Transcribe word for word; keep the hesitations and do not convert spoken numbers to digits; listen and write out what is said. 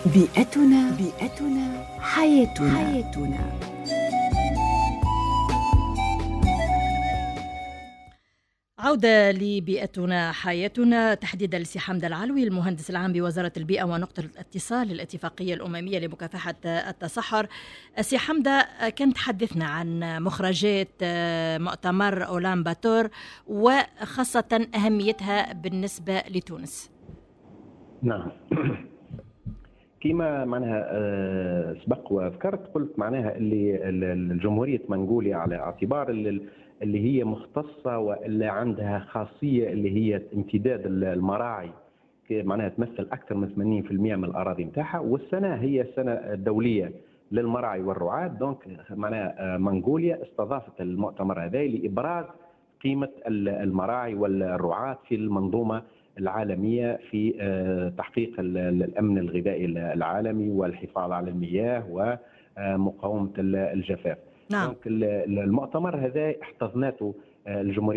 بيئتنا بيئتنا حياتنا حياتنا. عودة لبيئتنا حياتنا، تحديدا لسي حمد العلوي المهندس العام بوزارة البيئة ونقطة الاتصال للاتفاقية الأممية لمكافحة التصحر. سي حمدة، كان تحدثنا عن مخرجات مؤتمر أولان باتور وخاصة أهميتها بالنسبة لتونس. نعم، كما معناها سبق وذكرت قلت معناها اللي جمهورية منغوليا على اعتبار اللي هي مختصة واللي عندها خاصية اللي هي امتداد المراعي، معناها تمثل أكثر من ثمانين بالمئة من الأراضي نتاعها، والسنة هي السنة الدولية للمراعي والرعاة. دونك معناها منغوليا استضافت المؤتمر هذا لإبراز قيمة المراعي والرعاة في المنظومة العالمية في تحقيق الأمن الغذائي العالمي والحفاظ على المياه ومقاومة الجفاف. نعم. المؤتمر هذا احتضنته الجمهورية